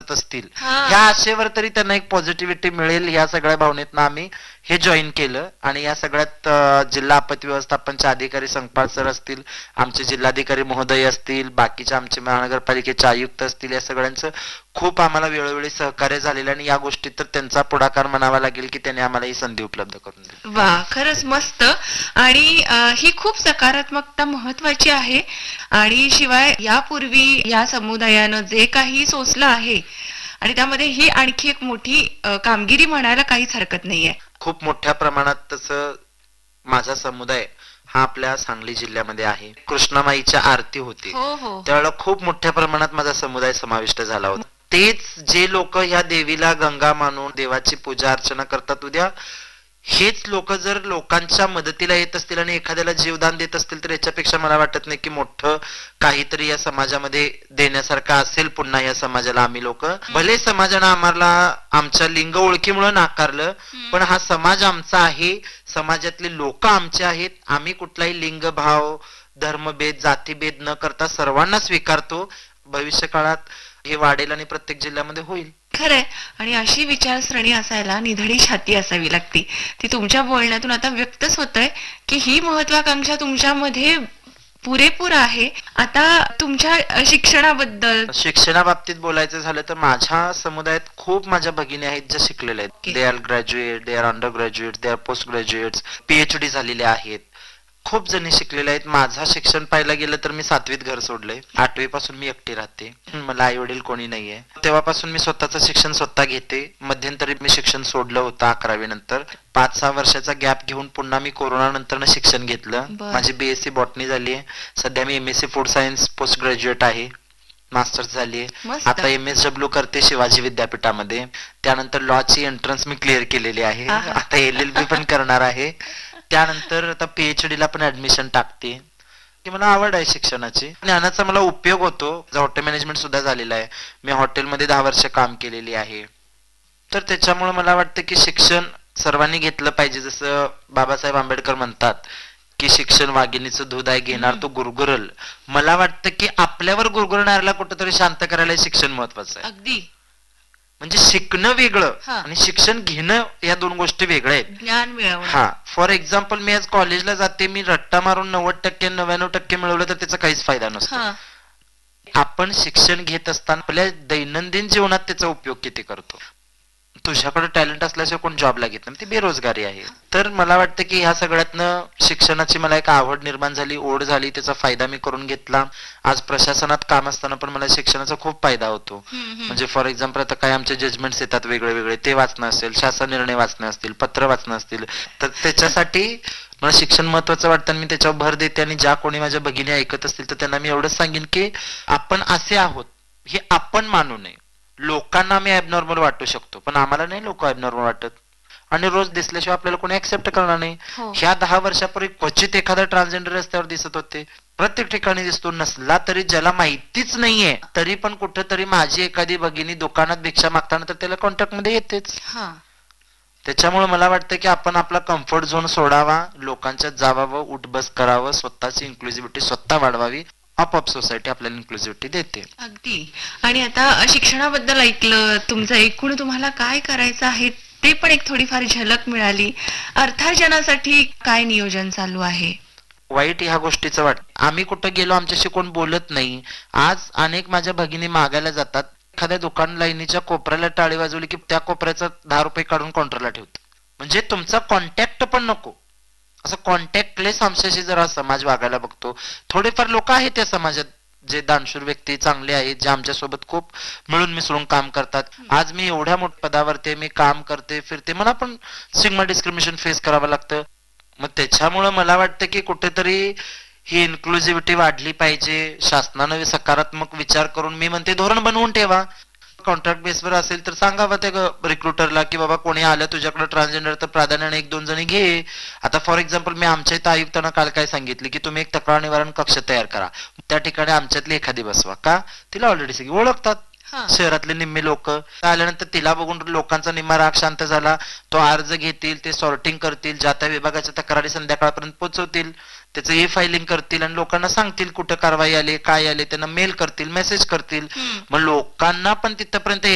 करत असतील ह्या आशेवर तरी त्यांना एक पॉझिटिव्हिटी मिळेल ह्या सगळ्या भावनेतनं आम्ही हे जॉईन केलं. आणि या सगळ्यात जिल्हा आपत्ती व्यवस्थापनचे अधिकारी संकपाळ सर असतील, आमचे जिल्हाधिकारी महोदय असतील, बाकीचे आमचे महानगरपालिकेचे आयुक्त असतील, या सगळ्यांचं खूप आम्हाला वेळोवेळी सहकार्य झालेलं आणि या गोष्टीत तर त्यांचा पुढाकार म्हणावा लागेल की त्यांनी आम्हाला ही संधी उपलब्ध करून दिली. वा, खरंच मस्त. आणि ही खूप सकारात्मकता महत्वाची आहे. आणि शिवाय यापूर्वी या समुदायानं जे काही सोसलं आहे आणि त्यामध्ये ही आणखी एक मोठी कामगिरी म्हणायला काहीच हरकत नाहीये. खूप मोठ्या प्रमाणात तसं माझा समुदाय हा आपल्या सांगली जिल्ह्यामध्ये आहे. कृष्णामाईच्या आरती होती त्यावेळेला खूप मोठ्या प्रमाणात माझा समुदाय समाविष्ट झाला होता. तेच जे लोक ह्या देवीला गंगा मानून देवाची पूजा अर्चना करतात, उद्या हेच लोक जर लोकांच्या मदतीला येत असतील आणि एखाद्याला जीवदान देत असतील तर याच्यापेक्षा मला वाटत नाही की मोठं काहीतरी या समाजामध्ये देण्यासारखं असेल. पुन्हा या समाजाला आम्ही लोक, भले समाजानं आम्हाला आमच्या लिंग ओळखीमुळे नाकारलं, पण हा समाज आमचा आहे, समाजातले लोक आमचे आहेत. आम्ही कुठलाही लिंग भाव धर्मभेद जातीभेद न करता सर्वांना स्वीकारतो. भविष्य काळात हे वाढेल आणि प्रत्येक जिल्ह्यामध्ये होईल. खरंय. आणि अशी विचारसरणी असायला निधडी छाती असावी लागती. ती तुमच्या बोलण्यातून आता व्यक्तच होतंय की ही महत्वाकांक्षा तुमच्यामध्ये पुरेपूर आहे. आता तुमच्या शिक्षणाबाबतीत बोलायचं झालं तर माझ्या समुदायात खूप माझ्या भगिनी आहेत ज्या शिकलेल्या आहेत. They are graduate, they are under graduate, they R post graduate, PhD झालेले आहेत. खूप जणी शिकलेले आहेत. माझं शिक्षण पाहायला गेलं तर मी 7वीत घर सोडलंय. 8वी पासून मी एकटी राहते. मला आई वडील कोणी नाहीये. तेव्हापासून मी स्वतःचं शिक्षण स्वतः घेते. मध्यंतरी मी शिक्षण सोडलं होतं 11वी नंतर. 5-6 वर्षाचा गॅप घेऊन पुन्हा मी कोरोना नंतर शिक्षण घेतलं. माझी BSc बॉटनी झाली आहे. सध्या मी MSc food science post graduate आहे. मास्टर्स झाली आहे. आता MSW करते शिवाजी विद्यापीठामध्ये. त्यानंतर लॉची एंट्रन्स मी क्लिअर केलेली आहे. आता LLB पण करणार आहे. त्यानंतर आता PhD ला पण ऍडमिशन टाकते. की मला आवड आहे शिक्षणाची, ज्ञानाचा मला उपयोग होतो. हॉटेल मॅनेजमेंट सुद्धा झालेला आहे. मी हॉटेलमध्ये 10 वर्ष काम केलेली आहे. तर त्याच्यामुळे मला वाटतं की शिक्षण सर्वांनी घेतलं पाहिजे. जसं बाबासाहेब आंबेडकर म्हणतात की शिक्षण वाघिणीचं दूध आहे, घेणार तो गुरगुरल. मला वाटतं की आपल्यावर गुरगुरणाऱ्याला कुठेतरी शांत करायला शिक्षण महत्वाचं आहे. अगदी. म्हणजे शिकणं वेगळं आणि शिक्षण घेणं या दोन गोष्टी वेगळ्या आहेत. ज्ञान मिळवणं. हा, फॉर एक्झाम्पल मी आज कॉलेजला जाते, मी रट्टा मारून 90% 99% मिळवलं तर त्याचा काहीच फायदा नसतो. आपण शिक्षण घेत असताना आपल्या दैनंदिन जीवनात त्याचा उपयोग किती करतो. तुझ्याकडे टॅलेंट असल्याशिवाय कोण जॉबला घेत नाही, ती बेरोजगारी आहे. तर मला वाटतं की ह्या सगळ्यातनं शिक्षणाची मला एक आवड निर्माण झाली, ओढ झाली, त्याचा फायदा मी करून घेतला. आज प्रशासनात काम असताना पण मला शिक्षणाचा खूप फायदा होतो. म्हणजे फॉर एक्झाम्पल आता काय आमचे जजमेंट्स येतात वेगळे वेगळे, ते वाचणं असेल, शासन निर्णय वाचणं असतील, पत्र वाचणं असतील, तर त्याच्यासाठी मला शिक्षण महत्वाचं वाटतं आणि मी त्याच्यावर भर देते. आणि ज्या कोणी माझ्या भगिनी ऐकत असतील तर त्यांना मी एवढंच सांगेन की आपण असे आहोत हे आपण मानू नये. लोकांना आम्ही ऍबनॉर्मल वाटू शकतो पण आम्हाला नाही लोक ऍबनॉर्मल वाटत. आणि रोज दिसल्याशिवाय आपल्याला कोणी ऍक्सेप्ट करणार नाही. ह्या 10 वर्षापूर्वी क्वचित एखादा ट्रान्सजेंडर रस्त्यावर दिसत होते, प्रत्येक ठिकाणी दिसतो. नसला तरी ज्याला माहितीच नाहीये तरी पण कुठेतरी माझी एखादी भगिनी दुकानात भिक्षा मागताना तर त्याला कॉन्टॅक्ट मध्ये येतेच. त्याच्यामुळे मला वाटतं की आपण आपला कम्फर्ट झोन सोडावा, लोकांच्यात जावावं, उठबस करावं, स्वतःची इन्क्लुझिव्हिटी स्वतः वाढवावी. आपोआप सोसायटी आपल्याला इन्क्लुझिव्हिटी देते. अगदी. आणि आता शिक्षणाबद्दल ऐकलं, तुमचं एकूण तुम्हाला काय करायचं आहे ते पण एक थोडीफार झलक मिळाली. अर्थार्जनासाठी काय नियोजन चालू आहे? वाईट ह्या गोष्टीचं वाटतं, आम्ही कुठं गेलो आमच्याशी कोण बोलत नाही. आज अनेक माझ्या भगिनी मागायला जातात, एखाद्या दुकान लाईनीच्या कोपऱ्याला टाळी वाजवली की त्या कोपऱ्याचा 10 रुपये काढून काउंटरला ठेवतो. म्हणजे तुमचा कॉन्टॅक्ट पण नको, असं कॉन्टॅक्टलेस आमच्याशी जरा समाज वागायला बघतो. थोडेफार लोक आहेत त्या समाजात जे दानशूर व्यक्ती चांगले आहेत, जे आमच्यासोबत खूप मिळून मिसळून काम करतात. आज मी एवढ्या मोठ्या पदावरती मी काम करते फिरते, मला पण स्टिग्मा डिस्क्रिमिनेशन फेस करावं लागतं. मग त्याच्यामुळं मला वाटतं की कुठेतरी ही इन्क्लुझिव्हिटी वाढली पाहिजे. शासनानं सकारात्मक विचार करून मी म्हणते धोरण बनवून ठेवा. कॉन्ट्रॅक्ट बेसवर असेल तर सांगावं त्या रिक्रुटरला की बाबा कोणी आलं तुझ्याकडे ट्रान्सजेंडर तर प्राधान्याने 1-2 जणी घे. आता फॉर एक्झाम्पल मी आमच्या इथं आयुक्तांना काल काय सांगितले की तुम्ही एक तक्रार निवारण कक्ष तयार करा, त्या ठिकाणी आमच्यातली एखादी बसवा. का? तिला ऑलरेडी सगळी ओळखतात शहरातले निम्मे लोक. आल्यानंतर तिला बघून लोकांचा निम्मा राग शांत झाला. तो अर्ज घेतील, ते सॉर्टिंग करतील, ज्या त्या विभागाच्या तक्रारी संध्याकाळपर्यंत पोहोचवतील, त्याचं फायलिंग करतील आणि लोकांना सांगतील कुठं कारवाई आली काय आले, त्यांना मेल करतील, मेसेज करतील. मग लोकांना पण तिथपर्यंत